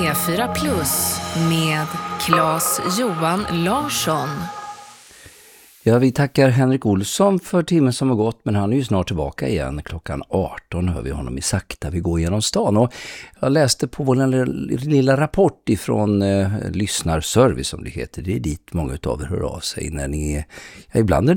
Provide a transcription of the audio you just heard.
P4 Plus med Claes-Johan Larsson. Ja, vi tackar Henrik Olsson för timmen som har gått, men han är ju snart tillbaka igen. Klockan 18 hör vi honom i Sakta vi går genom stan. Och jag läste på vår lilla rapport ifrån lyssnarservice som det heter. Det är dit många av er hör av sig när ni ibland är